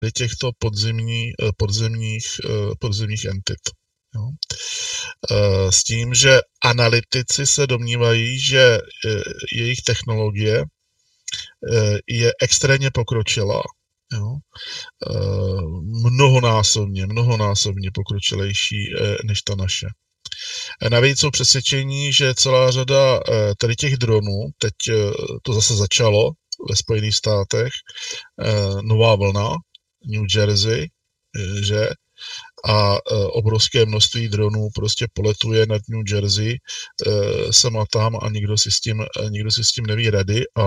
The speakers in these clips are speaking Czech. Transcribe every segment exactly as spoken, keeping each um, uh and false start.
těchto podzemní, podzemních, podzemních entit. Jo. S tím, že analytici se domnívají, že jejich technologie je extrémně pokročilá. Jo. Mnohonásobně, mnohonásobně pokročilejší než ta naše. Navíc jsou přesvědčení, že celá řada tady těch dronů, teď to zase začalo ve Spojených státech, nová vlna, New Jersey, že a obrovské množství dronů prostě poletuje nad New Jersey sem a tam a nikdo si s tím, nikdo si s tím neví rady a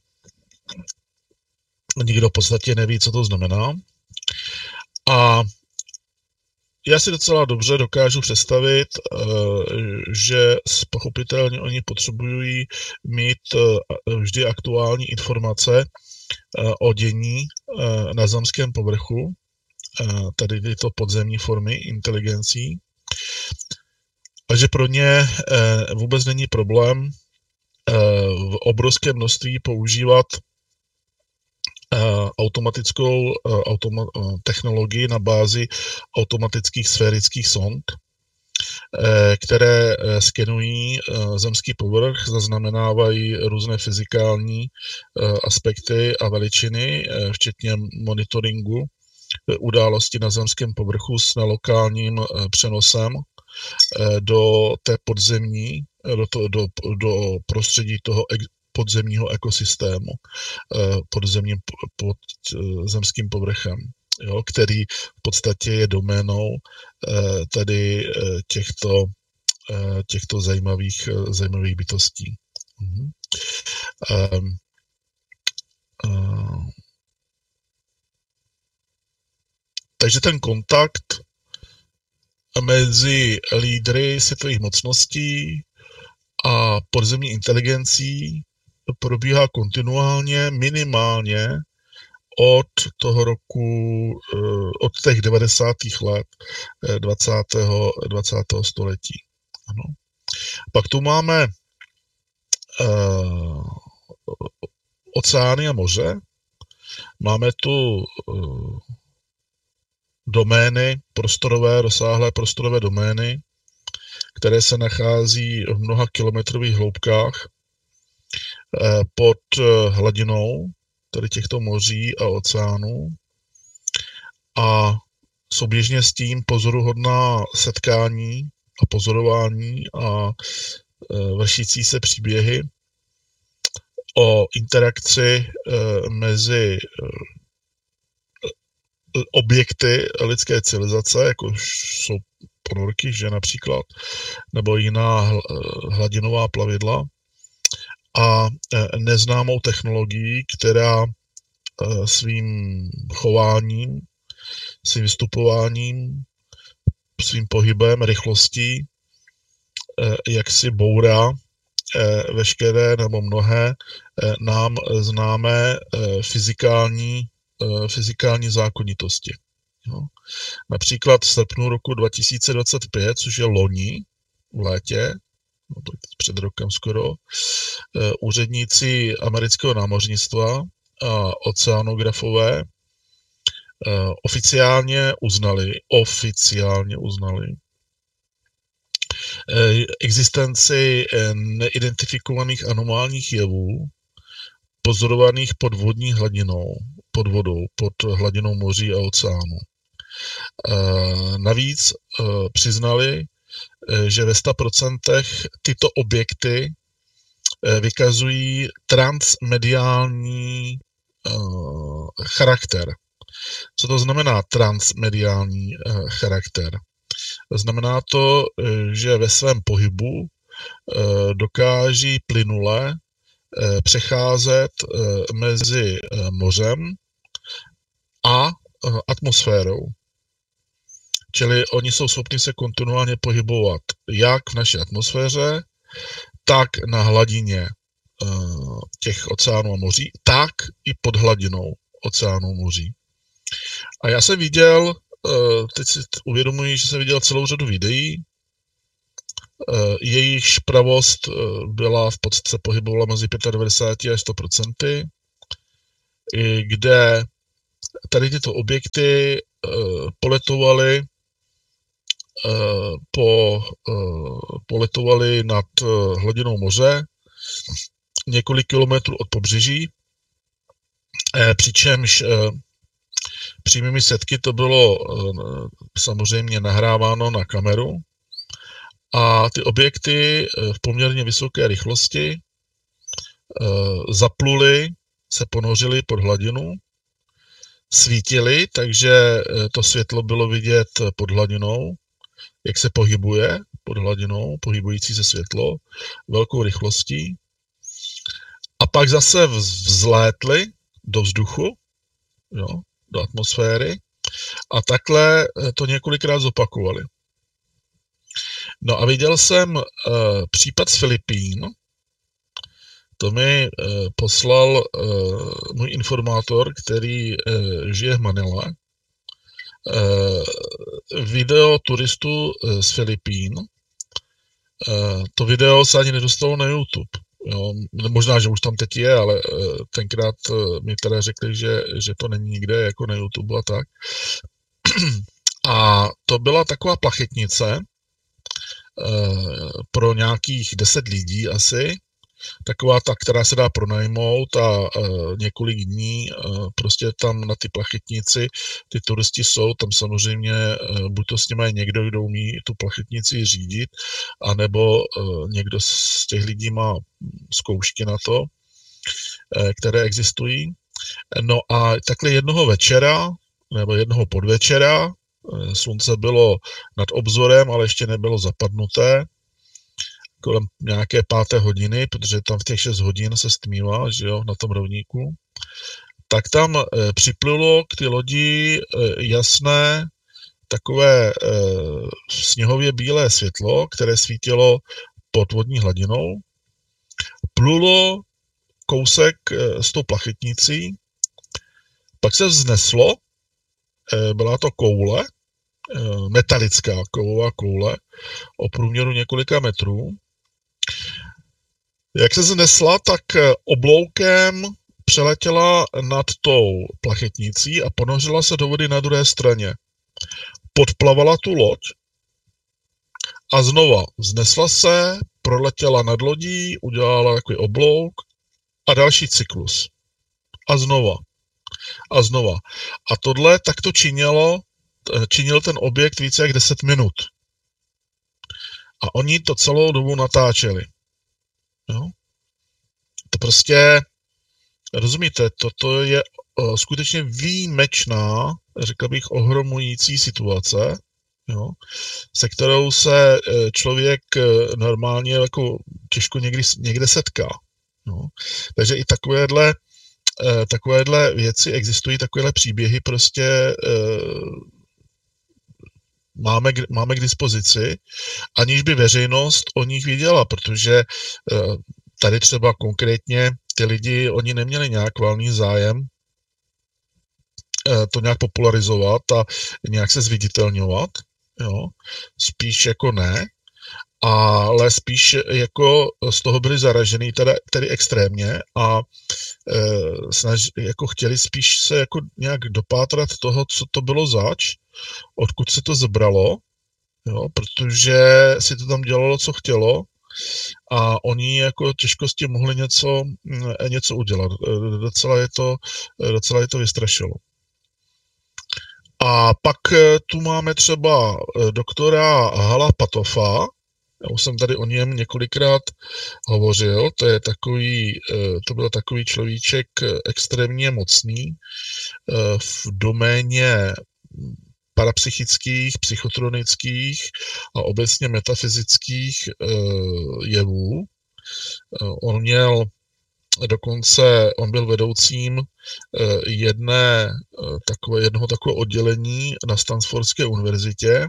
nikdo v podstatě neví, co to znamená. A já si docela dobře dokážu představit, že pochopitelně oni potřebují mít vždy aktuální informace o dění na zemském povrchu, tady tyto podzemní formy inteligencí, a že pro ně vůbec není problém v obrovském množství používat automatickou automa, technologii na bázi automatických sférických sond, které skenují zemský povrch, zaznamenávají různé fyzikální aspekty a veličiny, včetně monitoringu události na zemském povrchu s nelokálním přenosem do té podzemní, do, to, do, do prostředí toho podzemního ekosystému pod, zemním, pod zemským povrchem, jo, který v podstatě je doménou tady těchto, těchto zajímavých, zajímavých bytostí. Mhm. Um, um, takže ten kontakt mezi lídry světových mocností a podzemní inteligencí probíhá kontinuálně, minimálně od toho roku, od těch devadesátých let dvacátého století. Ano. Pak tu máme uh, oceány a moře, máme tu uh, domény, prostorové, rozsáhlé prostorové domény, které se nachází v mnoha kilometrových hloubkách pod hladinou tady těchto moří a oceánů a souběžně s tím pozoruhodná setkání a pozorování a vršící se příběhy o interakci mezi objekty lidské civilizace, jako jsou ponorky, že například, nebo jiná hladinová plavidla, a neznámou technologií, která svým chováním, svým vystupováním, svým pohybem, rychlostí, jak si bourá veškeré nebo mnohé nám známé fyzikální, fyzikální zákonitosti. Jo. Například v srpnu roku dva tisíce dvacet pět, což je loni v létě, no to před rokem skoro, úředníci amerického námořnictva a oceanografové oficiálně uznali, oficiálně uznali existenci neidentifikovaných anomálních jevů pozorovaných pod vodní hladinou, pod vodou, pod hladinou moří a oceánu. Navíc přiznali, že ve sto procent tyto objekty vykazují transmediální charakter. Co to znamená transmediální charakter? Znamená to, že ve svém pohybu dokáží plynule přecházet mezi mořem a atmosférou. Čili oni jsou schopni se kontinuálně pohybovat jak v naší atmosféře, tak na hladině těch oceánů a moří, tak i pod hladinou oceánů a moří. A já jsem viděl, teď si uvědomuji, že jsem viděl celou řadu videí, jejichž pravost byla v podstatě pohybovala mezi devadesát pět až sto procent, kde tady tyto objekty poletovaly po, poletovaly nad hladinou moře několik kilometrů od pobřeží, přičemž přímými svědky to bylo samozřejmě nahráváno na kameru a ty objekty v poměrně vysoké rychlosti zapluly, se ponořily pod hladinu, svítily, takže to světlo bylo vidět pod hladinou, jak se pohybuje pod hladinou, pohybující se světlo velkou rychlostí. A pak zase vzlétly do vzduchu, jo, do atmosféry a takhle to několikrát zopakovali. No a viděl jsem uh, případ z Filipín. To mi uh, poslal uh, můj informátor, který uh, žije v Manile. Uh, video turistů uh, z Filipín. Uh, to video se ani nedostalo na YouTube. Jo, možná, že už tam teď je, ale uh, tenkrát uh, mi teda řekli, že, že to není nikde jako na YouTube a tak. A to byla taková plachetnice uh, pro nějakých deset lidí asi, taková ta, která se dá pronajmout a uh, několik dní uh, prostě tam na ty plachetnici ty turisti jsou, tam samozřejmě uh, buď to s nimi je někdo, kdo umí tu plachetnici řídit, anebo uh, někdo z těch lidí má zkoušky na to, uh, které existují. No a takhle jednoho večera, nebo jednoho podvečera, uh, slunce bylo nad obzorem, ale ještě nebylo zapadnuté, kolem nějaké páté hodiny, protože tam v těch šest hodin se stmívá, že jo, na tom rovníku, tak tam e, připlylo k ty lodi e, jasné takové e, sněhově bílé světlo, které svítilo pod vodní hladinou. Plulo kousek e, s tou plachetnicí, pak se vzneslo, e, byla to koule, e, metalická kovová koule o průměru několika metrů. Jak se znesla, tak obloukem přeletěla nad tou plachetnicí a ponořila se do vody na druhé straně. Podplavala tu loď a znova vznesla se, proletěla nad lodí, udělala takový oblouk a další cyklus. A znova. A znova. A tohle takto činilo, činil ten objekt více jak deset minut. A oni to celou dobu natáčeli. Jo? To prostě, rozumíte, toto je uh, skutečně výjimečná, řekl bych, ohromující situace, jo? Se kterou se uh, člověk uh, normálně jako těžko někdy, někde setká. Jo? Takže i takovéhle, uh, takovéhle věci existují, takovéhle příběhy prostě uh, Máme, máme k dispozici, aniž by veřejnost o nich věděla, protože tady třeba konkrétně ty lidi, oni neměli nějak valný zájem to nějak popularizovat a nějak se zviditelňovat, jo, spíš jako ne, ale spíš jako z toho byli zaražený teda, tedy extrémně a e, snaž, jako chtěli spíš se jako nějak dopátrat toho, co to bylo zač, odkud se to zebralo, jo, protože si to tam dělalo, co chtělo a oni jako těžko s tím mohli něco, něco udělat. Docela je to, docela je to vystrašilo. A pak tu máme třeba doktora Hala Patofa, já už jsem tady o něm několikrát hovořil, to je takový, to byl takový človíček extrémně mocný v doméně parapsychických, psychotronických a obecně metafyzických jevů. On měl dokonce, on byl vedoucím jedné, takové, jednoho takového oddělení na Stanfordské univerzitě.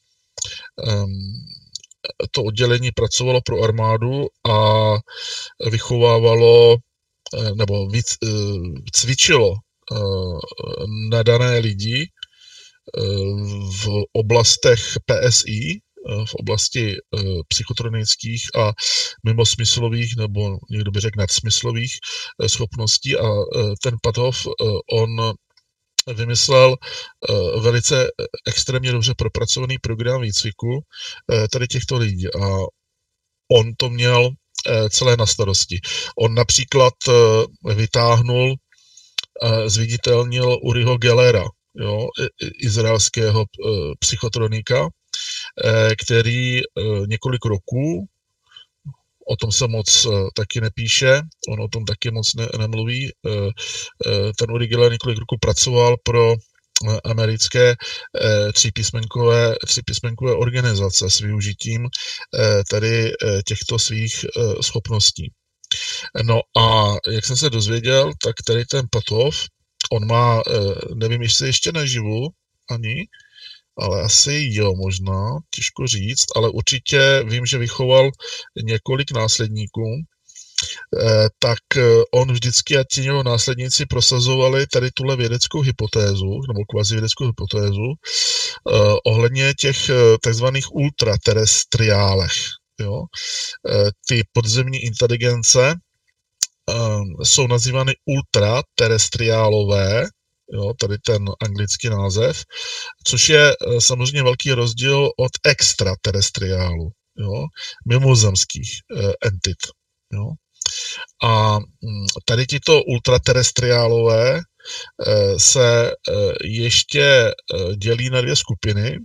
To oddělení pracovalo pro armádu a vychovávalo nebo víc, cvičilo nadané lidi v oblastech P S I, v oblasti psychotronických a mimosmyslových, nebo někdo by řekl nadsmyslových schopností a ten Patov, on vymyslel velice extrémně dobře propracovaný program výcviku tady těchto lidí a on to měl celé na starosti. On například vytáhnul, zviditelnil Uriho Gellera, jo, izraelského psychotronika, který několik roků, o tom se moc taky nepíše, on o tom taky moc ne, nemluví, ten Uri Geller několik roků pracoval pro americké třípísmenkové, třípísmenkové organizace s využitím tady těchto svých schopností. No a jak jsem se dozvěděl, tak tady ten Patov, on má, nevím, jestli ještě naživu ani, ale asi jo, možná, těžko říct, ale určitě vím, že vychoval několik následníků, tak on vždycky a ti jeho následníci prosazovali tady tuhle vědeckou hypotézu, nebo kvazi vědeckou hypotézu, ohledně těch takzvaných ultraterestriálech. Jo? Ty podzemní inteligence jsou nazývány ultraterestriálové, jo, tady ten anglický název, což je samozřejmě velký rozdíl od extraterestriálu, jo, mimozemských entit. Jo. A tady tito ultraterestriálové se ještě dělí na dvě skupiny.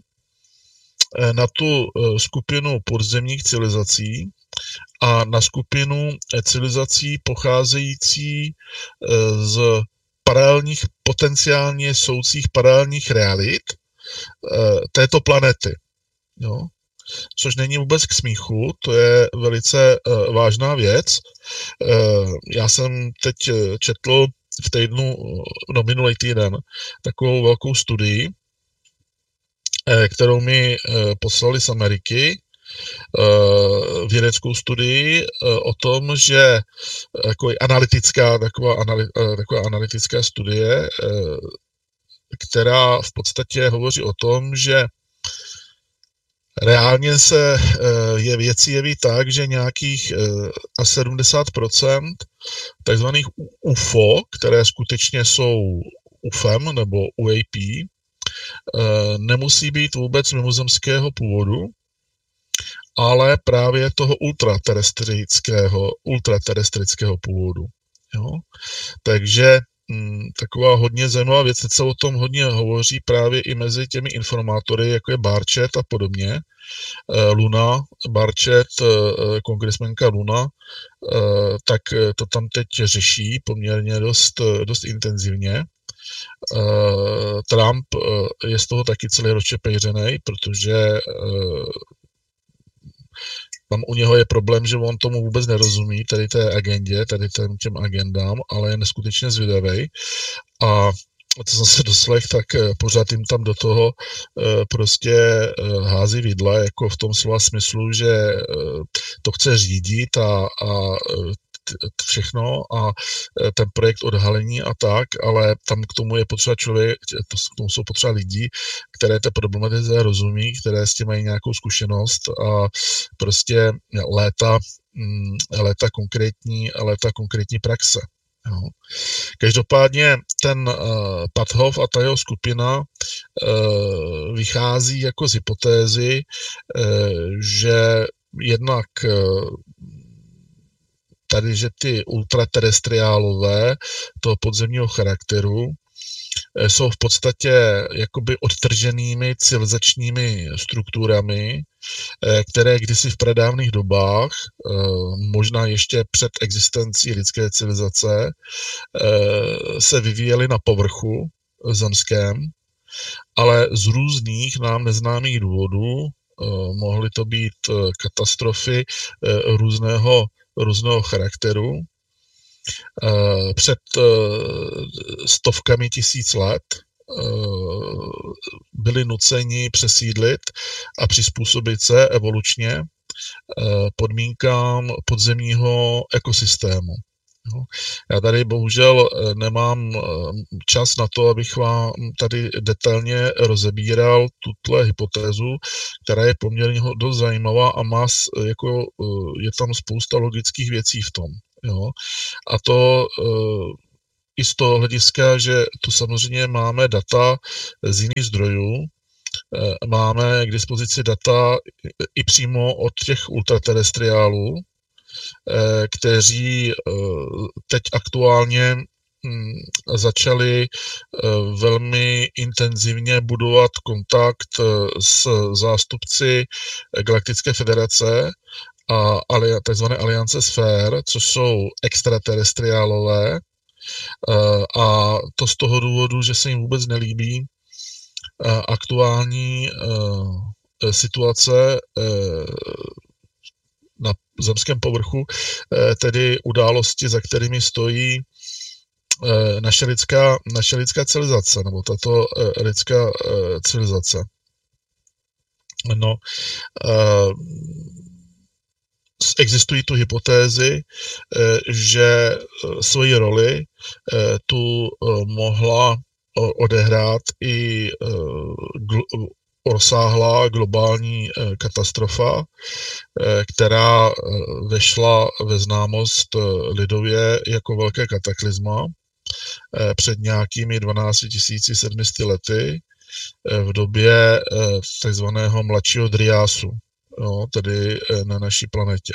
Na tu skupinu podzemních civilizací a na skupinu civilizací pocházející z paralelních, potenciálně soucích paralelních realit této planety. Jo. Což není vůbec k smíchu, to je velice uh, vážná věc. Uh, já jsem teď četl v týdnu, no minulý týden, takovou velkou studii, eh, kterou mi eh, poslali z Ameriky, eh, vědeckou studii eh, o tom, že jako analytická, taková, anali, eh, taková analytická studie, eh, která v podstatě hovoří o tom, že reálně se je věci jeví tak, že nějakých až sedmdesát procent takzvaných U F O, které skutečně jsou U F E M nebo U A P, nemusí být vůbec mimozemského původu, ale právě toho ultraterestrického, ultraterestrického původu. Jo? Takže taková hodně zajímavá věc, teď se o tom hodně hovoří právě i mezi těmi informátory, jako je Barchett a podobně. Luna, Barchett, kongresmenka Luna, tak to tam teď řeší poměrně dost, dost intenzivně. Trump je z toho taky celý rozčepejřenej, protože tam u něho je problém, že on tomu vůbec nerozumí, tady té agendě, tady těm, těm agendám, ale je neskutečně zvědavej. A co jsem se doslech, tak pořád jim tam do toho prostě hází vidle, jako v tom slova smyslu, že to chce řídit a, a všechno a ten projekt odhalení a tak, ale tam k tomu je potřeba člověk, k tomu jsou potřeba lidi, které té problematice rozumí, které s tím mají nějakou zkušenost a prostě léta, léta konkrétní, léta konkrétní praxe. Jo. Každopádně ten uh, Pathoff a ta jeho skupina uh, vychází jako z hypotézy, uh, že jednak uh, tady, že ty ultraterestriálové toho podzemního charakteru jsou v podstatě jakoby odtrženými civilizačními strukturami, které kdysi v pradávných dobách, možná ještě před existencí lidské civilizace, se vyvíjely na povrchu zemském, ale z různých nám neznámých důvodů, mohly to být katastrofy různého různého charakteru, před stovkami tisíc let byli nuceni přesídlit a přizpůsobit se evolučně podmínkám podzemního ekosystému. Já tady bohužel nemám čas na to, abych vám tady detailně rozebíral tuhle hypotézu, která je poměrně dost zajímavá a má, jako, je tam spousta logických věcí v tom. Jo. A to i z toho hlediska, že tu samozřejmě máme data z jiných zdrojů, máme k dispozici data i přímo od těch ultraterestriálů, kteří teď aktuálně začali velmi intenzivně budovat kontakt s zástupci Galaktické federace a takzvané aliance sfér, což jsou extraterestriálové, a to z toho důvodu, že se jim vůbec nelíbí aktuální situace na zemském povrchu, tedy události, za kterými stojí naše lidská, naše lidská civilizace, nebo tato lidská civilizace. No, existují tu hypotézy, že svoji roli tu mohla odehrát i rozsáhlá globální katastrofa, která vešla ve známost lidově jako velké kataklizma před nějakými dvanácti tisíci sedmi sty lety v době takzvaného mladšího Driásu, jo, tedy na naší planetě.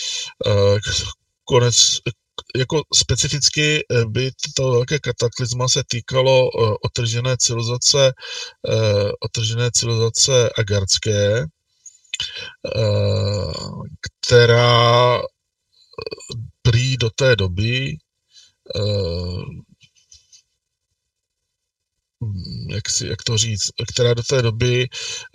Konec, jako specificky by to velké kataklizma se týkalo otržené civilizace, otržené civilizace agardské, která prý do té doby, jak, si, jak to říct, která do té doby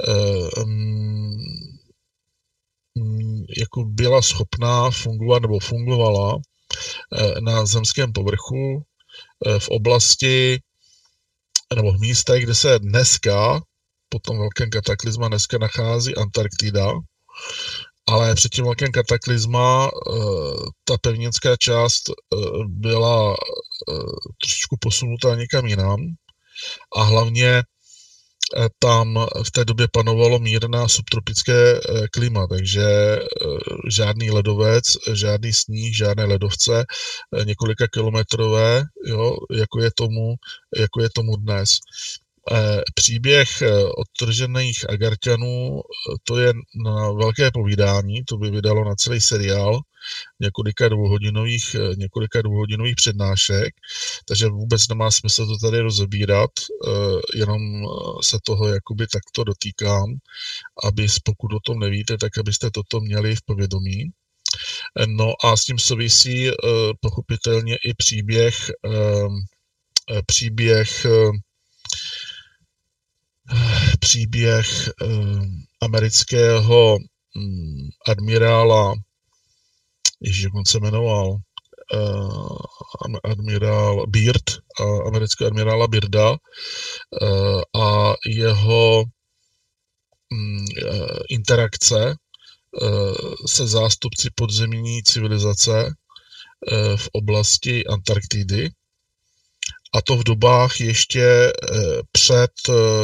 jako byla schopná fungovat nebo fungovala na zemském povrchu v oblasti nebo v místech, kde se dneska po tom velkém kataklizma dneska nachází Antarktida, ale před tím velkým kataklizma ta pevninská část byla trošičku posunutá někam jinam a hlavně tam v té době panovalo mírná subtropické klima, takže žádný ledovec, žádný sníh, žádné ledovce, několika kilometrové, jo, jako je tomu, jako je tomu dnes. Příběh odtržených Agarťanů, to je na velké povídání, to by vydalo na celý seriál několika dvouhodinových, několika dvouhodinových přednášek, takže vůbec nemá smysl to tady rozebírat, jenom se toho jakoby takto dotýkám, aby pokud o tom nevíte, tak abyste toto měli v povědomí. No a s tím souvisí pochopitelně i příběh, příběh příběh amerického admirála, ježiš, jak on se jmenoval, admirál Byrd, amerického admirála Byrda a jeho interakce se zástupci podzemní civilizace v oblasti Antarktidy. A to v dobách ještě před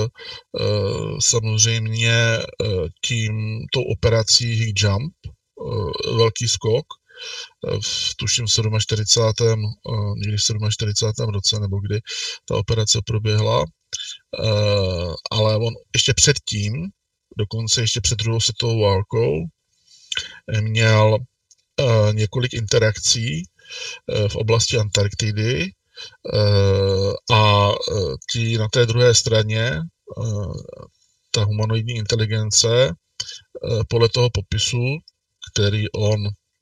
samozřejmě tím, tou operací High Jump, velký skok, v tuším čtyřicátém sedmém někdy v čtyřicátém sedmém roce, nebo kdy ta operace proběhla, ale on ještě předtím, dokonce ještě před druhou světovou válkou, měl několik interakcí v oblasti Antarktidy, a ti na té druhé straně, ta humanoidní inteligence, podle toho popisu, který on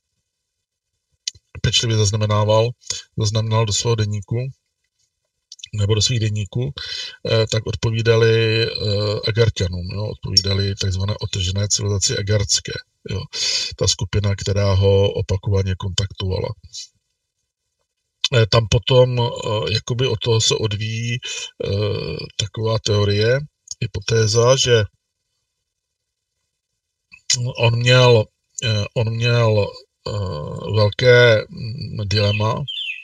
pečlivě zaznamenával, zaznamenal do svého deníku, nebo do svých deníků, tak odpovídali Agarťanům, jo, odpovídali takzvané odtržené civilizaci agardské, jo, ta skupina, která ho opakovaně kontaktovala. Tam potom jakoby od toho se odvíjí taková teorie, hypotéza, že on měl, on měl velké dilema,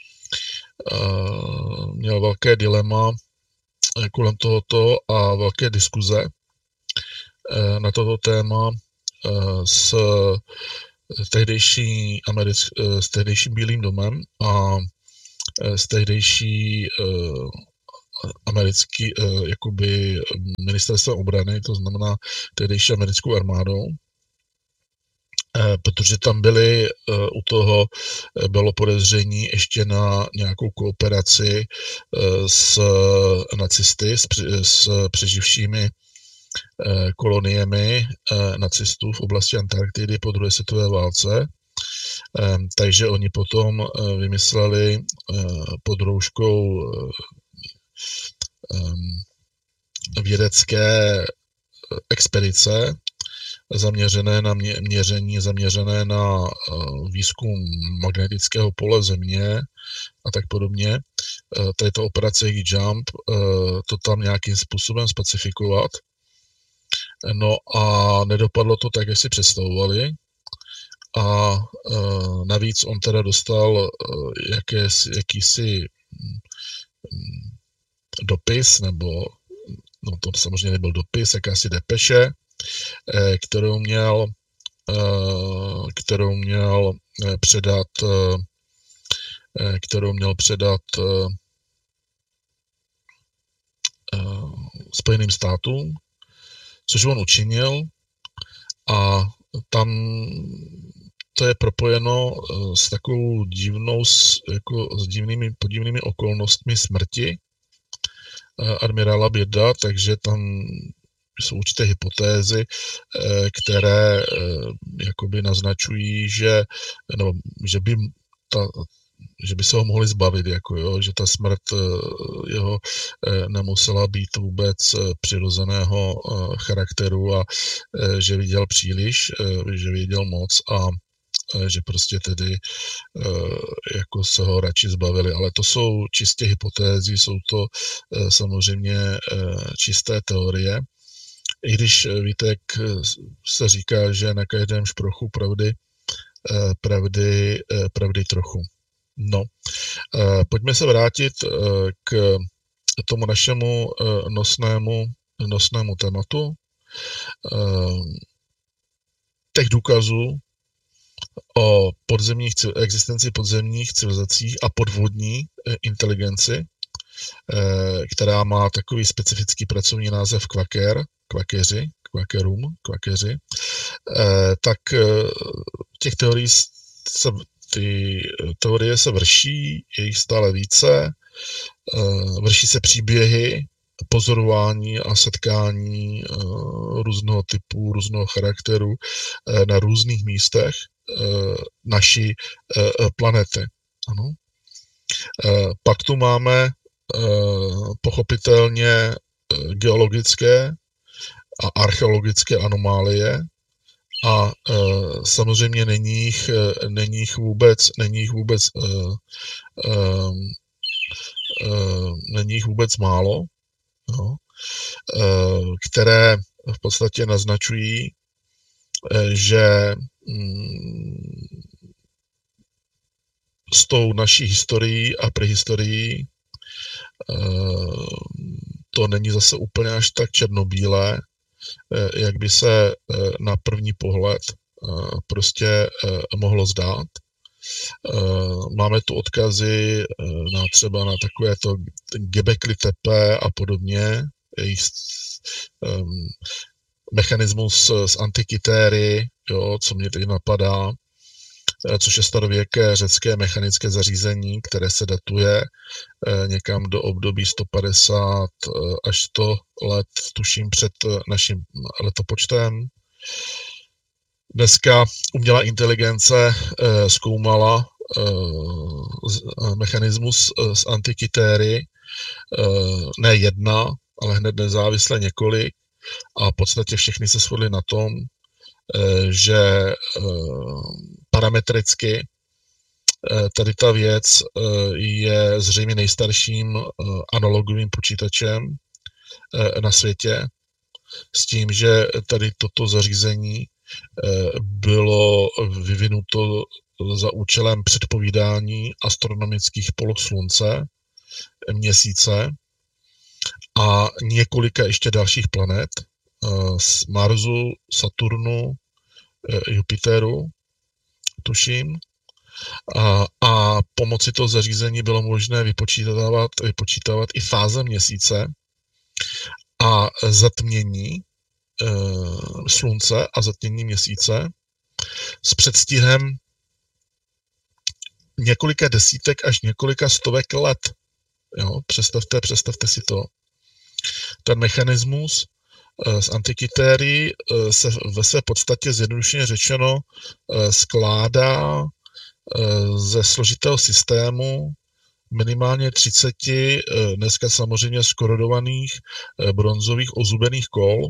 měl velké dilema kolem tohoto a velké diskuze na toto téma s tehdejší Americ, s tehdejším Bílým domem a z tehdejší americký, jakoby ministerstvem obrany, to znamená tehdejší americkou armádou, protože tam byly, u toho bylo podezření ještě na nějakou kooperaci s nacisty, s, s přeživšími koloniemi nacistů v oblasti Antarktidy po druhé světové válce. Takže oni potom vymysleli pod rouškou vědecké expedice zaměřené na mě, měření, zaměřené na výzkum magnetického pole Země a tak podobně. Tady ta operace Jump to tam nějakým způsobem specifikovat. No a nedopadlo to tak, jak si představovali. A navíc on teda dostal jakési, jakýsi dopis, nebo no to samozřejmě nebyl dopis, jakási depeše, kterou měl, kterou měl předat, kterou měl předat Spojeným státům, což on učinil, a tam to je propojeno s takovou divnou, jako s divnými, podivnými okolnostmi smrti admirála Bearda, takže tam jsou určité hypotézy, které jakoby naznačují, že, nebo, že, by ta, že by se ho mohli zbavit, jako jo, že ta smrt jeho nemusela být vůbec přirozeného charakteru a že viděl příliš, že viděl moc a že prostě tedy jako se ho radši zbavili. Ale to jsou čistě hypotézy, jsou to samozřejmě čisté teorie. I když víte, jak se říká, že na každém šprochu pravdy, pravdy, pravdy trochu. No, pojďme se vrátit k tomu našemu nosnému, nosnému tématu. Těch důkazů o podzemních, existenci podzemních civilizacích a podvodní inteligenci, která má takový specifický pracovní název kvaker, kvakeři, kvakerum, kvakeři, tak těch teorií se, ty teorie se vrší, je jich stále více, vrší se příběhy, pozorování a setkání různého typu, různého charakteru na různých místech naší planety. Ano. Pak tu máme pochopitelně geologické a archeologické anomálie a samozřejmě není jich, není jich vůbec, není jich vůbec, není jich vůbec málo, no, které v podstatě naznačují, že s tou naší historií a prehistorií to není zase úplně až tak černobílé, jak by se na první pohled prostě mohlo zdát. Máme tu odkazy na třeba na takové to Göbekli Tepe a podobně, jejich um, mechanismus z antikytéry, jo, co mě teď napadá, což je starověké řecké mechanické zařízení, které se datuje někam do období sto padesát až sto let, tuším, před naším letopočtem. Dneska umělá inteligence zkoumala mechanismus z antikytéry, ne jedna, ale hned nezávisle několik, a v podstatě všechny se shodly na tom, že parametricky tady ta věc je zřejmě nejstarším analogovým počítačem na světě, s tím, že tady toto zařízení bylo vyvinuto za účelem předpovídání astronomických poloh Slunce, Měsíce a několika ještě dalších planet, z Marsu, Saturnu, Jupiteru, tuším. A, a pomocí toho zařízení bylo možné vypočítávat, vypočítávat i fáze měsíce a zatmění e, slunce a zatmění měsíce s předstihem několika desítek až několika stovek let. Jo, představte, představte si to. Ten mechanismus z Antikytéry se ve své podstatě zjednodušeně řečeno skládá ze složitého systému minimálně třiceti dneska samozřejmě skorodovaných bronzových ozubených kol,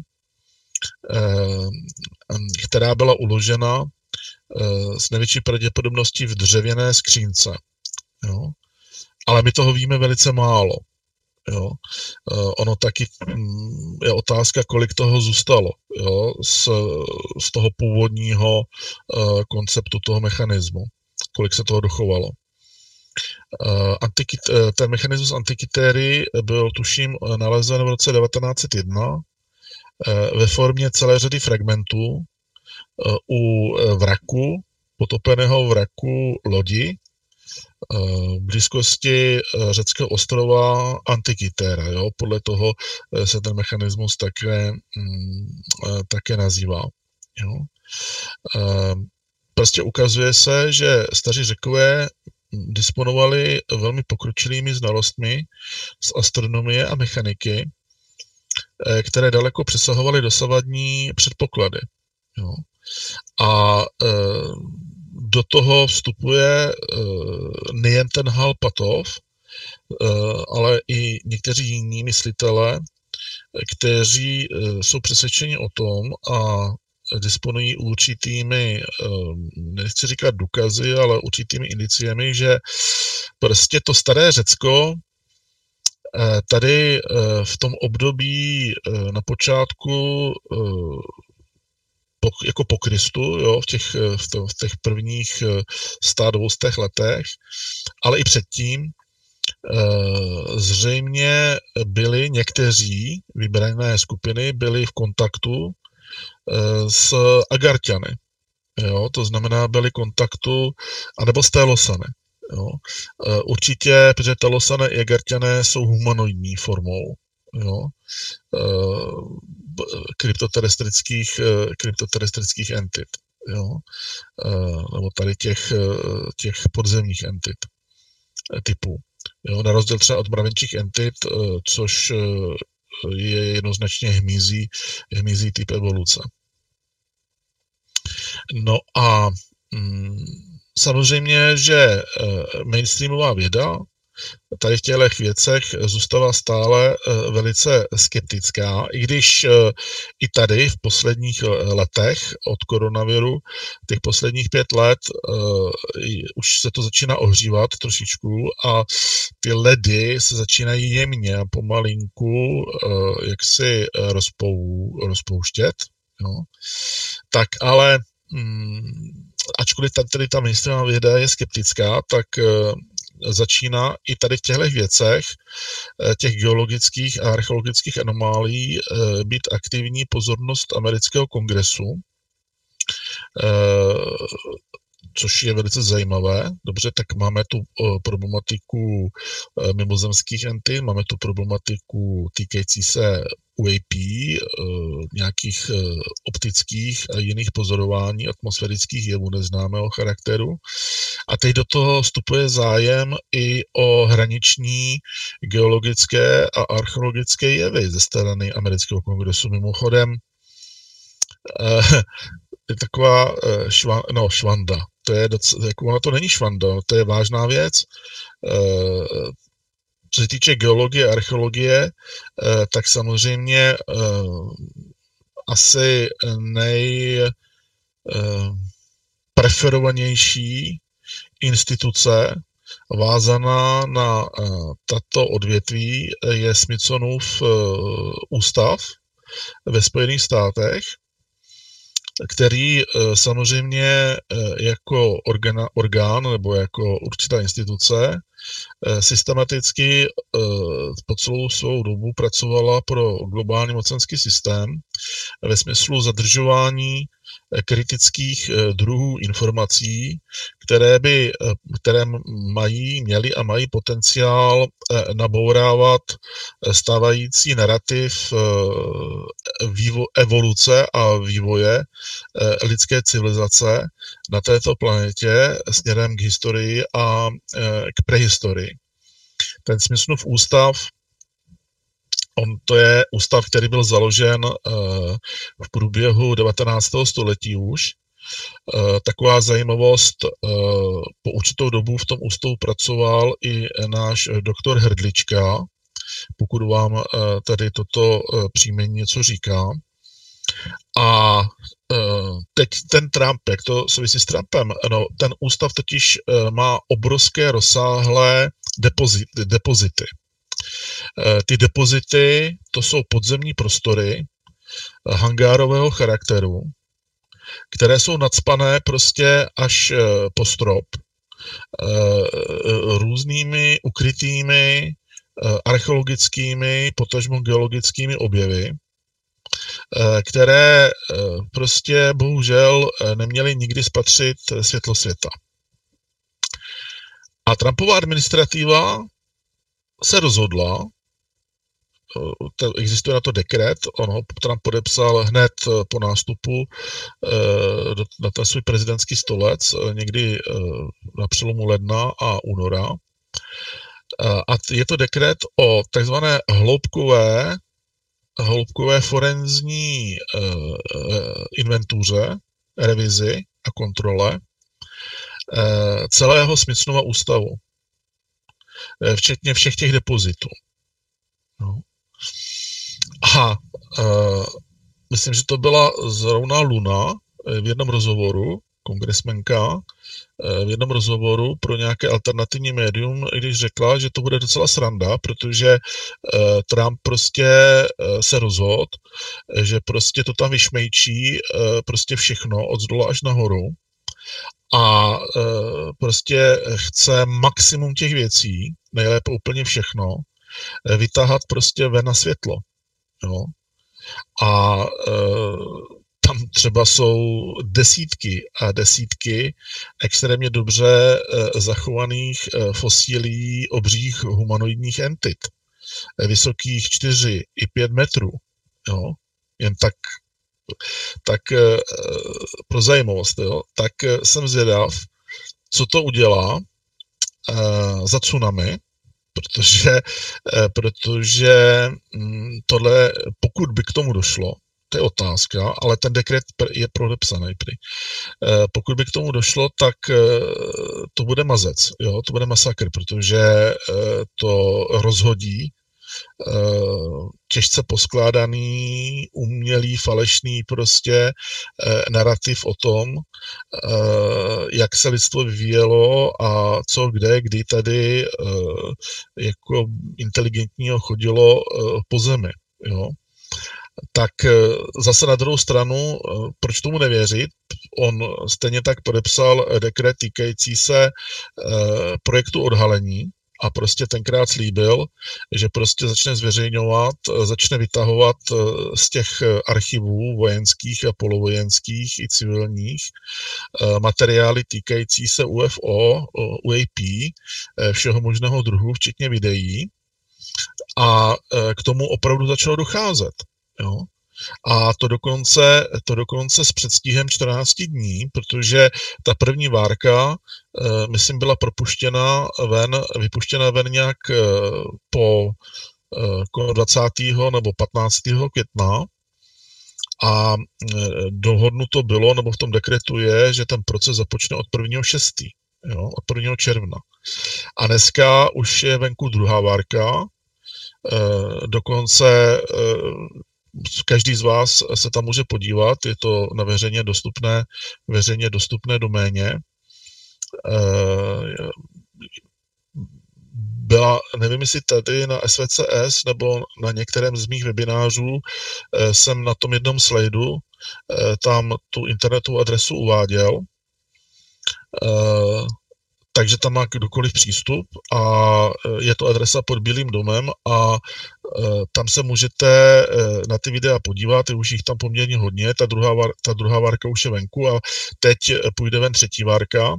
která byla uložena s největší pravděpodobností v dřevěné skřínce. Jo? Ale my toho víme velice málo. Jo? Ono taky je otázka, kolik toho zůstalo, jo? Z, z toho původního konceptu toho mechanismu. Kolik se toho dochovalo. Antiky, ten mechanismus Antikytéry byl, tuším, nalezen v roce devatenáct set jedna ve formě celé řady fragmentů u vraku, potopeného vraku lodi v blízkosti řeckého ostrova Antikytéra. Jo? Podle toho se ten mechanismus také, také nazývá. Jo? Prostě ukazuje se, že staří Řekové disponovali velmi pokročilými znalostmi z astronomie a mechaniky, které daleko přesahovaly dosavadní předpoklady. Jo. A e, do toho vstupuje e, nejen ten Hal-Patov, e, ale i někteří jiní myslitelé, kteří e, jsou přesvědčeni o tom a disponují určitými, nechci říkat důkazy, ale určitými indiciemi, že prostě to staré Řecko tady v tom období na počátku jako po Kristu, jo, v těch, v těch prvních sto dvě stě letech, ale i předtím zřejmě byli někteří vybrané skupiny byli v kontaktu s Agarťany. Jo, to znamená, byli v kontaktu, anebo s Telosany. Jo. Určitě, protože Telosané i Agarťané jsou humanoidní formou. Jo. Kryptoterestrických, kryptoterestrických entit. Jo. Nebo tady těch, těch podzemních entit typů. Jo. Na rozdíl třeba od mravenčích entit, což je jednoznačně hmyzí, hmyzí typ evoluce. No a mm, samozřejmě, že mainstreamová věda tady v těchto věcech zůstává stále velice skeptická, i když i tady v posledních letech od koronaviru, těch posledních pět let, už se to začíná ohřívat trošičku a ty ledy se začínají jemně a pomalinku jaksi rozpou, rozpouštět. No. Tak ale ačkoliv tady ta mainstreamová věda je skeptická, tak začíná i tady v těchto věcech, těch geologických a archeologických anomálií, být aktivní pozornost amerického kongresu, což je velice zajímavé. Dobře, tak máme tu problematiku mimozemských entit, máme tu problematiku týkající se U A P, nějakých optických a jiných pozorování atmosférických jevů neznámého charakteru. A teď do toho vstupuje zájem i o hraniční geologické a archeologické jevy ze strany amerického kongresu. Mimochodem, je taková šva, no, švanda. To je docela, jako ona to není švanda, to je vážná věc. Co se týče geologie a archeologie, tak samozřejmě asi nejpreferovanější instituce vázaná na tato odvětví je Smithsonův ústav ve Spojených státech, který samozřejmě jako orgán, orgán nebo jako určitá instituce systematicky po celou svou dobu pracovala pro globální mocenský systém ve smyslu zadržování kritických druhů informací, které by, které mají, měly a mají potenciál nabourávat stávající narrativ vývo- evoluce a vývoje lidské civilizace na této planetě směrem k historii a k prehistorii. Ten Smithsonův ústav, on to je ústav, který byl založen v průběhu devatenáctého století už. Taková zajímavost, po určitou dobu v tom ústavu pracoval i náš doktor Hrdlička, pokud vám tady toto příjmení něco říká. A teď ten Trump, jak to souvisí s Trumpem, no, ten ústav totiž má obrovské rozsáhlé depozit, depozity. Ty depozity, to jsou podzemní prostory hangárového charakteru, které jsou nacpané prostě až po strop různými ukrytými archeologickými, potažmo geologickými objevy, které prostě bohužel neměly nikdy spatřit světlo světa. A Trumpova administrativa se rozhodla, existuje na to dekret, ono Trump podepsal hned po nástupu na ten svůj prezidentský stolec, někdy na přelomu ledna a února. A je to dekret o takzvané hloubkové, hloubkové forenzní inventuře, revizi a kontrole celého Smithsonova ústavu, včetně všech těch depozitů. No. A uh, myslím, že to byla zrovna Luna v jednom rozhovoru, kongresmenka, v jednom rozhovoru pro nějaké alternativní médium, když řekla, že to bude docela sranda, protože uh, Trump prostě uh, se rozhodl, že prostě to tam vyšmejčí uh, prostě všechno od zdola až nahoru a uh, prostě chce maximum těch věcí, nejlépe úplně všechno, vytáhat prostě ven na světlo. Jo? A e, tam třeba jsou desítky a desítky extrémně dobře e, zachovaných e, fosílí obřích humanoidních entit, e, vysokých čtyři i pět metrů. Jo? Jen tak, tak e, pro zajímavost, jo? Tak e, jsem zvědav, co to udělá e, za tsunami, Protože, protože tohle, pokud by k tomu došlo, to je otázka, ale ten dekret je podepsaný. Pokud by k tomu došlo, tak to bude mazec, jo? To bude masakr, protože to rozhodí těžce poskládaný, umělý, falešný prostě narrativ o tom, jak se lidstvo vyvíjelo a co, kde, kdy tady jako inteligentního chodilo po zemi. Jo? Tak zase na druhou stranu, proč tomu nevěřit? On stejně tak podepsal dekret týkající se projektu odhalení, a prostě tenkrát slíbil, že prostě začne zveřejňovat, začne vytahovat z těch archivů vojenských a polovojenských i civilních materiály týkající se U F O, U A P, všeho možného druhu, včetně videí. A k tomu opravdu začalo docházet. Jo? A to dokonce, to dokonce s předstihem čtrnácti dní, protože ta první várka, myslím, byla propuštěna ven, vypuštěna ven nějak po dvacátého nebo patnáctého května a dohodnuto bylo, nebo v tom dekretu je, že ten proces započne od prvního šestého Jo, od prvního června. A dneska už je venku druhá várka, dokonce každý z vás se tam může podívat, je to na veřejně dostupné, veřejně dostupné doméně. Byla, nevím, jestli tady na S V C S nebo na některém z mých webinářů jsem na tom jednom slajdu tam tu internetovou adresu uváděl. takže tam má kdokoliv přístup a je to adresa pod Bílým domem a tam se můžete na ty videa podívat, už jich tam poměrně hodně, ta druhá, ta druhá várka už je venku a teď půjde ven třetí várka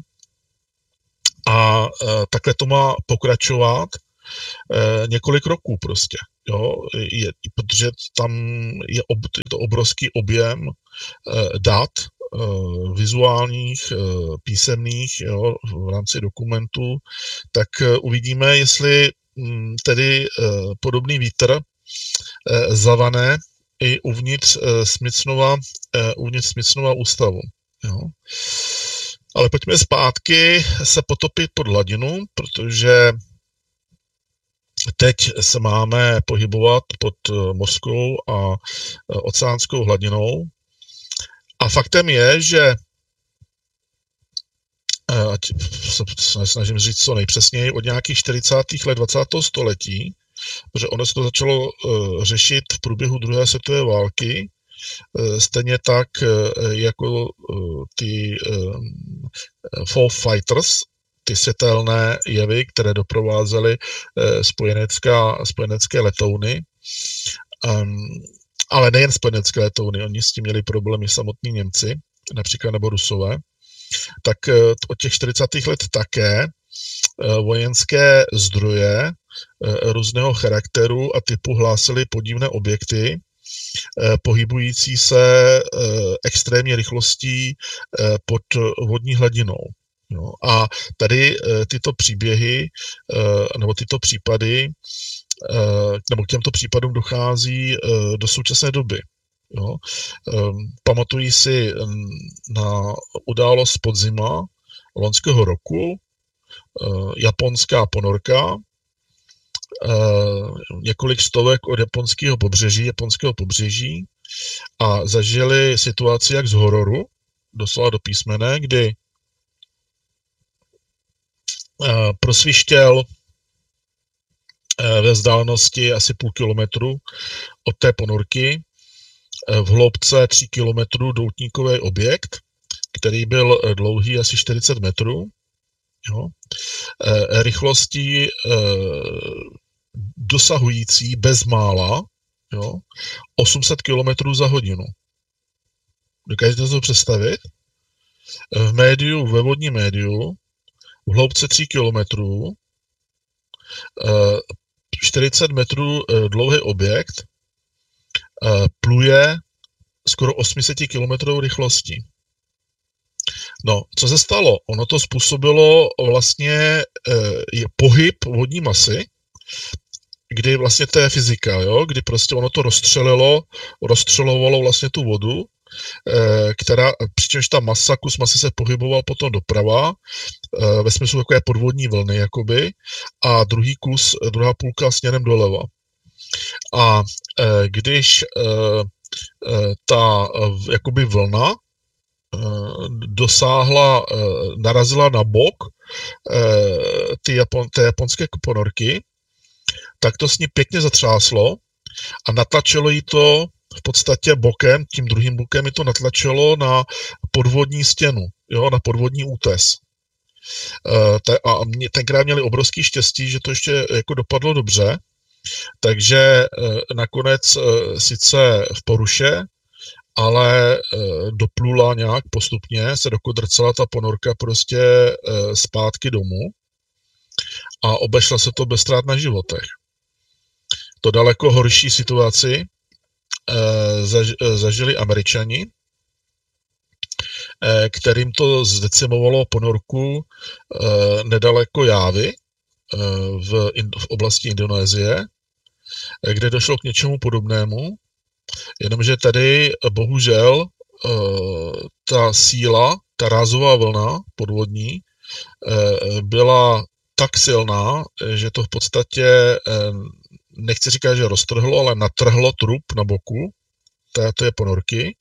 a takhle to má pokračovat několik roků prostě, jo, je, protože tam je, ob, je to obrovský objem dat, vizuálních, písemných, jo, v rámci dokumentů, tak uvidíme, jestli tedy podobný vítr zavane i uvnitř Smitsonova, uvnitř Smitsonova ústavu. Jo. Ale pojďme zpátky se potopit pod hladinu, protože teď se máme pohybovat pod mořskou a oceánskou hladinou. A faktem je, že, ať se snažím říct co nejpřesněji, od nějakých čtyřicátých let dvacátého století, protože ono se to začalo řešit v průběhu druhé světové války, stejně tak jako ty fall fighters, ty světelné jevy, které doprovázely spojenecké letouny. Ale nejen spojenecké letouny, oni s tím měli problémy samotní Němci, například nebo Rusové, tak od těch čtyřicátých let také vojenské zdroje různého charakteru a typu hlásily podivné objekty, pohybující se extrémní rychlostí pod vodní hladinou. No, a tady tyto příběhy nebo tyto případy nebo k těmto případům dochází do současné doby. Jo. Pamatují si na událost podzima loňského roku, japonská ponorka, několik stovek od japonského pobřeží, japonského pobřeží a zažili situaci jak z hororu, doslova do písmene, kdy prosvištěl ve vzdálenosti asi půl kilometru od té ponorky v hloubce tří kilometrů doutníkový objekt, který byl dlouhý asi čtyřicet metrů, jo, rychlostí dosahující bezmála, jo, osm set kilometrů za hodinu. Dokážete to představit? V médiu, ve vodním médiu, v hloubce tří kilometrů, čtyřicet metrů dlouhý objekt pluje skoro osm set kilometrů rychlostí. No, co se stalo? Ono to způsobilo vlastně pohyb vodní masy, kdy vlastně to je fyzika, jo? Kdy prostě ono to rozstřelilo, rozstřelovalo vlastně tu vodu, která, přičemž ta masa, kus masy se pohyboval potom doprava, ve smyslu takové podvodní vlny, jakoby, a druhý kus, druhá půlka směrem doleva. A když ta jakoby vlna dosáhla, narazila na bok ty Japon, té japonské ponorky, tak to s ní pěkně zatřáslo a natlačilo jí to v podstatě bokem, tím druhým bokem mi to natlačilo na podvodní stěnu, jo, na podvodní útes. A tenkrát měli obrovský štěstí, že to ještě jako dopadlo dobře, takže nakonec sice v poruše, ale doplula nějak postupně, se dokodrcela ta ponorka prostě zpátky domů a obešla se to bez ztrát na životech. To daleko horší situaci zažili Američani, kterým to zdecimovalo ponorku nedaleko Jávy v, v oblasti Indonésie, kde došlo k něčemu podobnému, jenomže tady bohužel ta síla, ta rázová vlna podvodní byla tak silná, že to v podstatě, nechci říkat, že roztrhlo, ale natrhlo trup na boku té ponorky.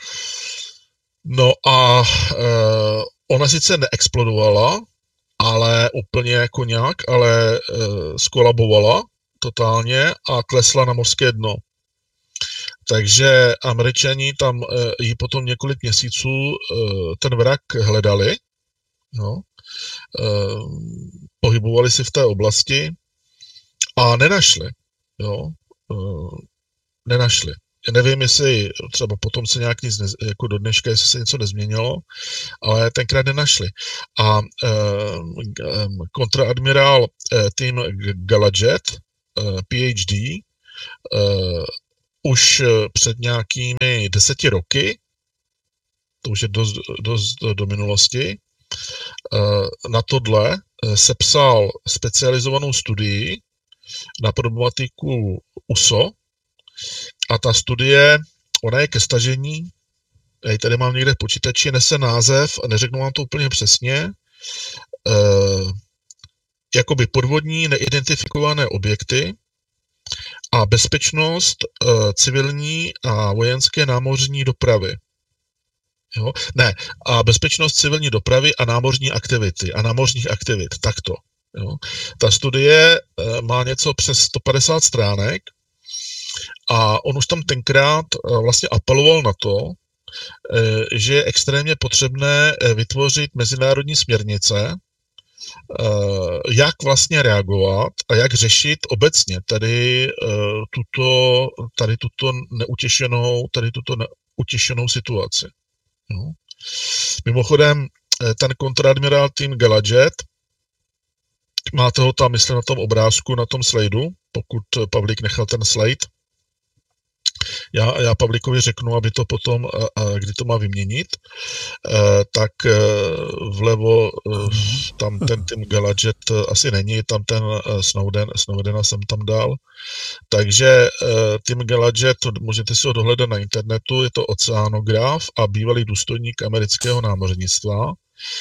No a ona sice neexplodovala, ale úplně jako nějak, ale skolabovala totálně a klesla na mořské dno. Takže Američani tam ji potom několik měsíců ten vrak hledali, no, pohybovali si v té oblasti a nenašli, jo, nenašli. Nevím, jestli třeba potom se nějak nic, ne, jako do dneška, jestli se něco nezměnilo, ale tenkrát nenašli. A eh, kontraadmirál eh, Tim Gallagher, eh, PhD, eh, už před nějakými deseti roky, to už je dost, dost do minulosti, eh, na tohle eh, sepsal specializovanou studii na problematiku U S O, a ta studie, ona je ke stažení, já ji tady mám někde v počítači, nese název, a neřeknu vám to úplně přesně, e, jakoby podvodní neidentifikované objekty a bezpečnost e, civilní a vojenské námořní dopravy. Jo? Ne, a bezpečnost civilní dopravy a námořní aktivity, a námořních aktivit, takto. Jo? Ta studie e, má něco přes sto padesát stránek, a on už tam tenkrát vlastně apeloval na to, že je extrémně potřebné vytvořit mezinárodní směrnice, jak vlastně reagovat a jak řešit obecně tady tuto, tady tuto neutěšenou, tady tuto neutěšenou situaci. No. Mimochodem, ten kontradmirál Tim Gallagher, máte ho tam, myslím, na tom obrázku, na tom slajdu, pokud Pavlík nechal ten slajd. Já, já Pavlíkovi řeknu, aby to potom, kdy to má vyměnit, tak vlevo tam ten Tim Gallagher asi není, tam ten Snowden, Snowdena jsem tam dal. Takže Tim Gallagher, to můžete si ho dohledat na internetu, je to oceánograf a bývalý důstojník amerického námořnictva.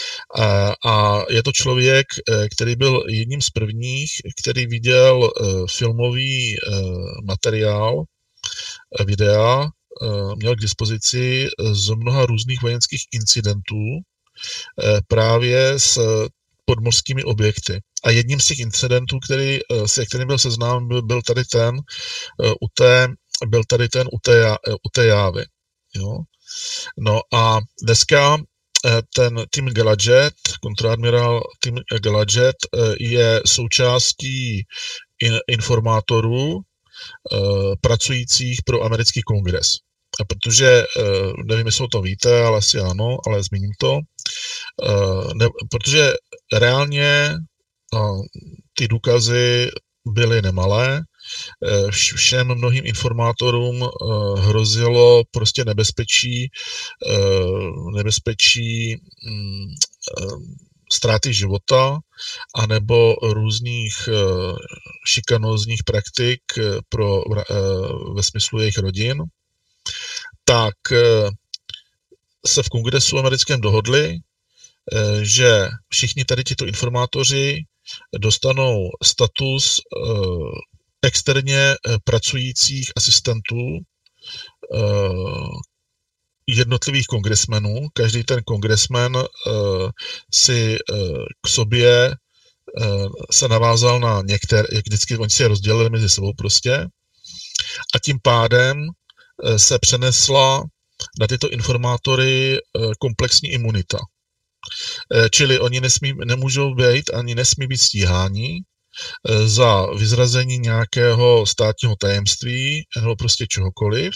A je to člověk, který byl jedním z prvních, který viděl filmový materiál, videa, měl k dispozici z mnoha různých vojenských incidentů právě s podmořskými objekty. A jedním z těch incidentů, který, se kterým byl seznám, byl, byl tady ten u té, byl tady ten u té, u té Jávy. Jo? No a dneska ten Tim Gallagher, kontradmirál Tim Gallagher, je součástí in, informátorů pracujících pro americký kongres. A protože, nevím, jestli o tom víte, ale asi ano, ale zmíním to, ne, protože reálně ty důkazy byly nemalé, všem mnohým informátorům hrozilo prostě nebezpečí, nebezpečí ztráty života anebo různých šikanózních praktik pro, ve smyslu jejich rodin, tak se v kongresu americkém dohodli, že všichni tady tito informátoři dostanou status externě pracujících asistentů jednotlivých kongresmenů. Každý ten kongresmen uh, si uh, k sobě uh, se navázal na některé, jak vždycky oni si je rozdělili mezi sebou prostě, a tím pádem uh, se přenesla na tyto informátory uh, komplexní imunita. Uh, čili oni nesmí, nemůžou být, ani nesmí být stíháni uh, za vyzrazení nějakého státního tajemství nebo prostě čehokoliv.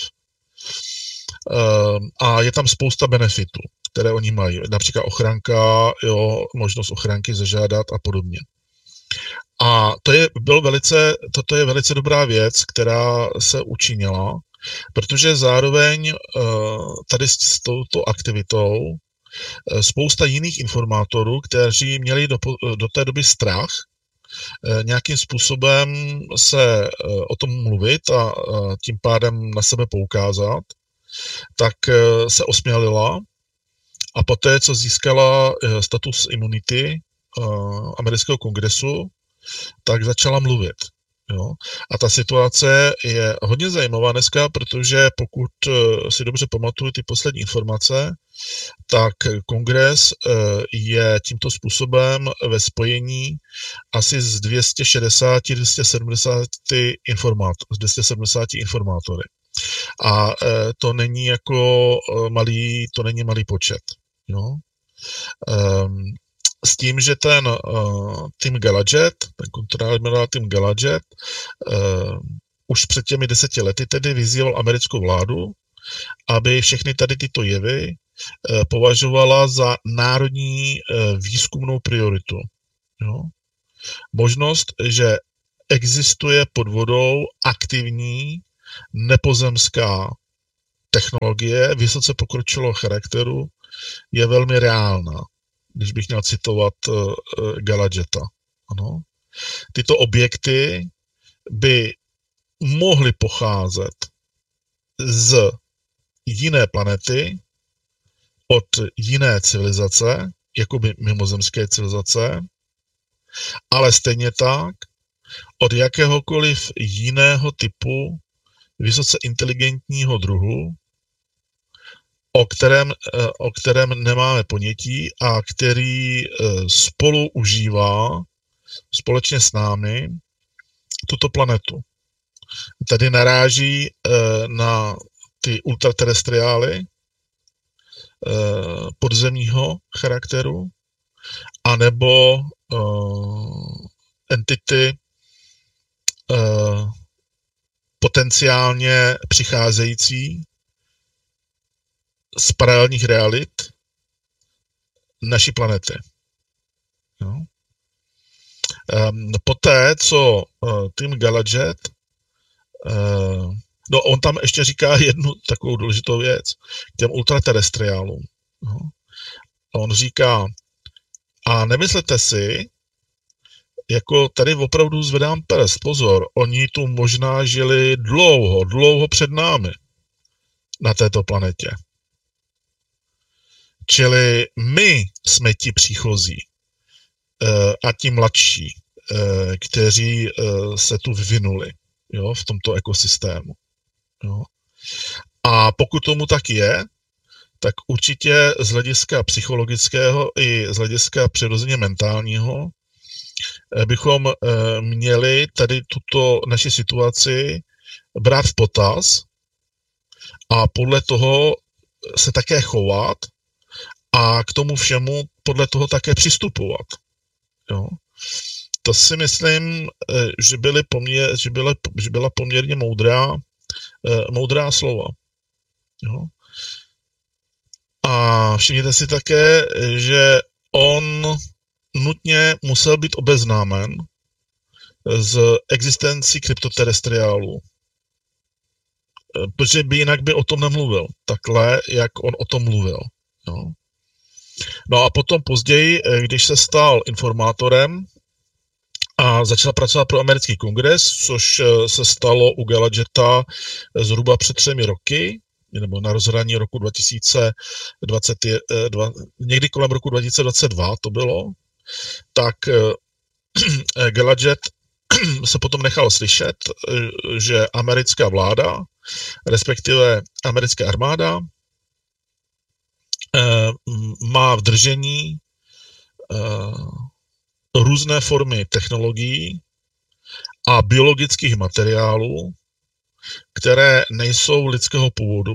A je tam spousta benefitů, které oni mají. Například ochranka, jo, možnost ochranky zažádat a podobně. A to je, byl velice, toto je velice dobrá věc, která se učinila, protože zároveň tady s touto aktivitou spousta jiných informátorů, kteří měli do, do té doby strach, nějakým způsobem se o tom mluvit a tím pádem na sebe poukázat, tak se osmělila a poté, co získala status imunity amerického kongresu, tak začala mluvit. Jo. A ta situace je hodně zajímavá dneska, protože pokud si dobře pamatuju ty poslední informace, tak kongres je tímto způsobem ve spojení asi z dvě stě šedesát až dvě stě sedmdesát informátor, z dvě stě sedmdesát informátory. A to není jako malý, to není malý počet. Jo. s tím, že ten uh, tým Gallaget, ten kontraadmirál tým Gallaget, uh, už před těmi deseti lety tedy vyzýval americkou vládu, aby všechny tady tyto jevy uh, považovala za národní uh, výzkumnou prioritu. Jo? Možnost, že existuje pod vodou aktivní nepozemská technologie vysoce pokročilého charakteru, je velmi reálná, když bych měl citovat uh, Gallageta. Ano. Tyto objekty by mohly pocházet z jiné planety, od jiné civilizace, jakoby mimozemské civilizace, ale stejně tak od jakéhokoliv jiného typu vysoce inteligentního druhu, o kterém, o kterém nemáme ponětí a který spolu užívá společně s námi tuto planetu. Tady naráží na ty ultraterestriály podzemního charakteru anebo entity potenciálně přicházející z paralelních realit naší planety. Jo. Um, poté, co uh, tým Gallaget, uh, no on tam ještě říká jednu takovou důležitou věc k těm ultraterestriálům. Jo. On říká, a nemyslete si, jako tady opravdu zvedám prst, pozor, oni tu možná žili dlouho, dlouho před námi na této planetě. Čili my jsme ti příchozí a ti mladší, kteří se tu vyvinuli, jo, v tomto ekosystému. Jo. A pokud tomu tak je, tak určitě z hlediska psychologického i z hlediska přirozeně mentálního bychom měli tady tuto naši situaci brát v potaz a podle toho se také chovat a k tomu všemu podle toho také přistupovat. Jo. To si myslím, že, byly poměr, že, byla, že byla poměrně moudrá, moudrá slova. Jo. A všimněte si také, že on nutně musel být obeznámen s existencí kryptoterestriálů. Protože by jinak by o tom nemluvil. Takhle, jak on o tom mluvil. Jo. No a potom později, když se stal informátorem a začal pracovat pro americký kongres, což se stalo u Gallageta zhruba před třemi roky, nebo na rozhraní roku dva tisíce dvacet dva, někdy kolem roku dva tisíce dvacet dva to bylo, tak Gallaget se potom nechal slyšet, že americká vláda, respektive americká armáda, má v držení různé formy technologií a biologických materiálů, které nejsou lidského původu.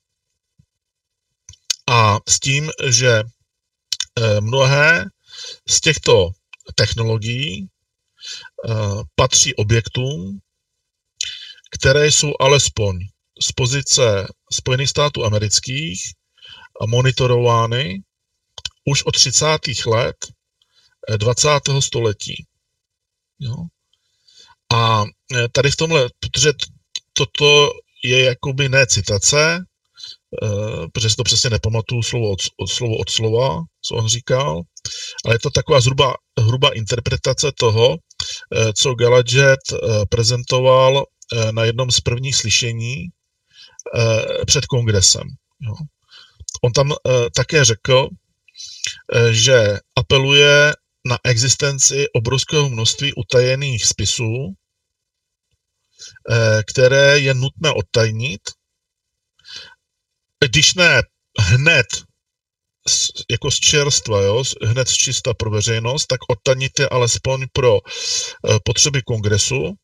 A s tím, že mnohé z těchto technologií patří objektům, které jsou alespoň z pozice Spojených států amerických monitorovány už od třicátých let dvacátého století. Jo? A tady v tomhle, protože toto je jakoby ne citace, protože si to přesně nepamatuju slovo od, od, slovo od slova, co on říkal, ale je to taková zhruba, hruba interpretace toho, co Gallaget prezentoval na jednom z prvních slyšení před kongresem. Jo. On tam také řekl, že apeluje na existenci obrovského množství utajených spisů, které je nutné odtajnit, když ne hned jako z čerstva, jo, hned z čista pro veřejnost, tak odtajnit je alespoň pro potřeby kongresu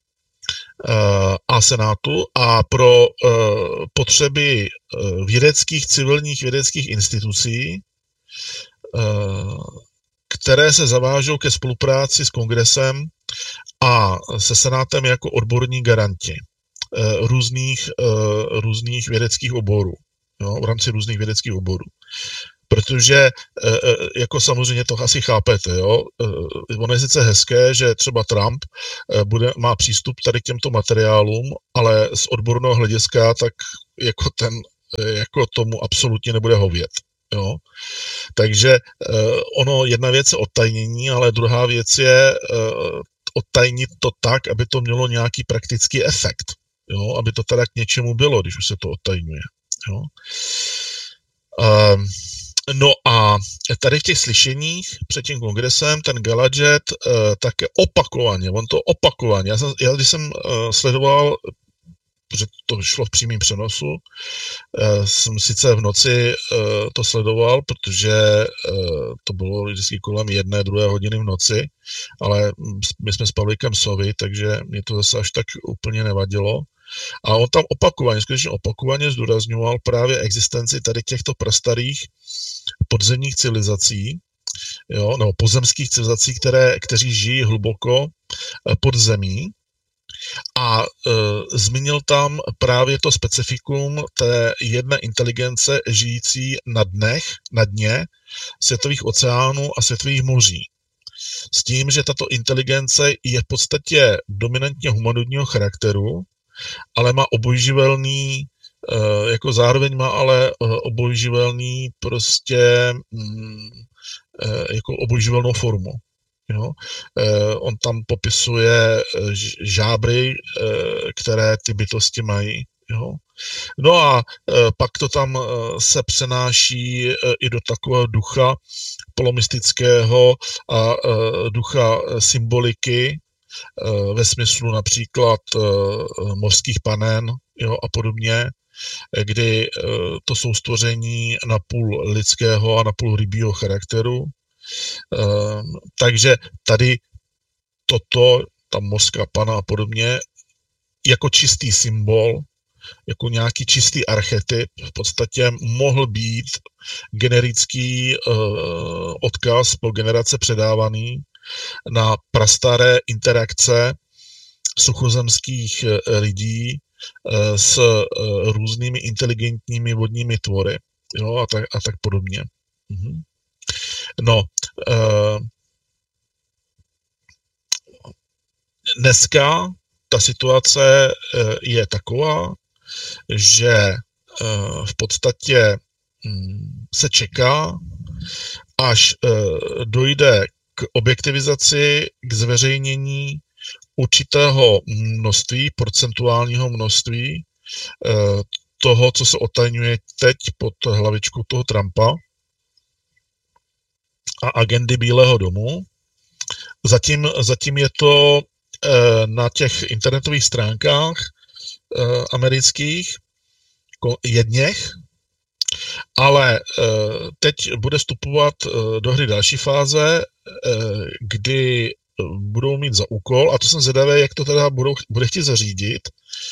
a senátu a pro potřeby vědeckých, civilních vědeckých institucí, které se zavážou ke spolupráci s kongresem a se senátem jako odborní garanti různých, různých vědeckých oborů, jo, v rámci různých vědeckých oborů. Protože, jako samozřejmě to asi chápete, jo, ono je sice hezké, že třeba Trump bude, má přístup tady k těmto materiálům, ale z odborného hlediska tak jako ten, jako tomu absolutně nebude hovět, jo. Takže ono, jedna věc je odtajnění, ale druhá věc je odtajnit to tak, aby to mělo nějaký praktický efekt, jo, aby to teda k něčemu bylo, když už se to odtajňuje, jo. Um, No a tady v těch slyšeních před tím kongresem ten Galadjet uh, také opakovaně, on to opakovaně, já, jsem, já když jsem uh, sledoval, protože to šlo v přímém přenosu, uh, jsem sice v noci uh, to sledoval, protože uh, to bylo vždycky kolem jedné, druhé hodiny v noci, ale my jsme s Pavlíkem sovy, takže mě to zase až tak úplně nevadilo. A on tam opakovaně, skutečně opakovaně zdůrazňoval právě existenci tady těchto prastarých podzemních civilizací, jo, nebo pozemských civilizací, které, kteří žijí hluboko pod zemí. A e, zmínil tam právě to specifikum té jedné inteligence žijící na dnech, na dně světových oceánů a světových moří. S tím, že tato inteligence je v podstatě dominantně humanoidního charakteru, ale má obojživelný, jako zároveň má ale obojživelný prostě jako obojživelnou formu. Jo? On tam popisuje žábry, které ty bytosti mají. Jo? No a pak to tam se přenáší i do takového ducha polomystického a ducha symboliky, ve smyslu například mořských panen, jo, a podobně, kdy to jsou stvoření na půl lidského a na půl rybího charakteru. Takže tady toto, ta mořská pana a podobně, jako čistý symbol, jako nějaký čistý archetyp v podstatě mohl být generický odkaz po generace předávaný na prastaré interakce suchozemských lidí s různými inteligentními vodními tvory, jo, a tak, a tak podobně. Mhm. No, dneska ta situace je taková, že v podstatě se čeká, až dojde k objektivizaci, k zveřejnění určitého množství, procentuálního množství toho, co se otajňuje teď pod hlavičkou toho Trumpa a agendy Bílého domu. Zatím, zatím je to na těch internetových stránkách amerických jedněch, ale teď bude vstupovat do hry další fáze, kdy budou mít za úkol, a to jsem zvědavý, jak to teda budou, bude chtít zařídit,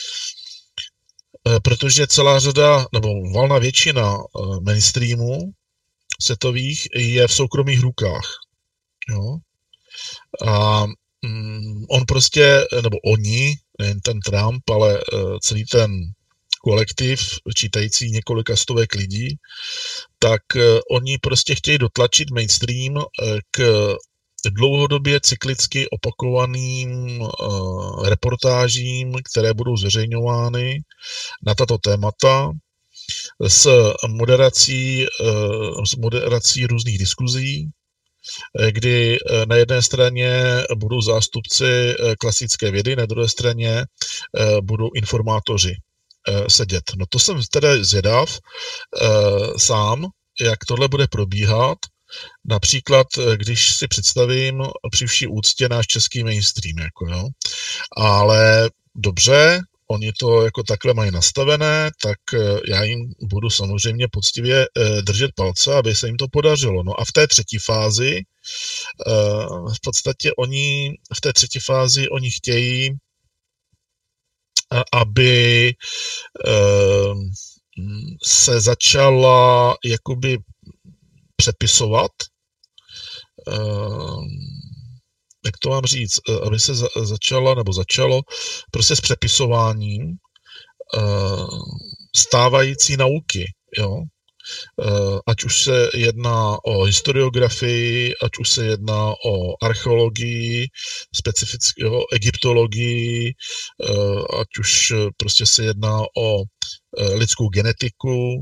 protože celá řada, nebo valná většina mainstreamů světových je v soukromých rukách. Jo? A on prostě, nebo oni, nejen ten Trump, ale celý ten kolektiv, čítající několika stovek lidí, tak oni prostě chtějí dotlačit mainstream k dlouhodobě cyklicky opakovaným uh, reportážím, které budou zveřejňovány na tato témata s moderací, uh, s moderací různých diskuzí, kdy na jedné straně budou zástupci klasické vědy, na druhé straně budou informátoři sedět. No to jsem teda zvědav sám, jak tohle bude probíhat. Například, když si představím při vší úctě náš český mainstream, jako jo. Ale dobře, oni to jako takhle mají nastavené, tak já jim budu samozřejmě poctivě držet palce, aby se jim to podařilo. No a v té třetí fázi, v podstatě oni, v té třetí fázi oni chtějí, aby se začala jakoby přepisovat jak to mám říct, aby se za, začala nebo začalo prostě s přepisováním stávající nauky, jo. Ať už se jedná o historiografii, ať už se jedná o archeologii, specifickou egyptologii, ať už prostě se jedná o lidskou genetiku,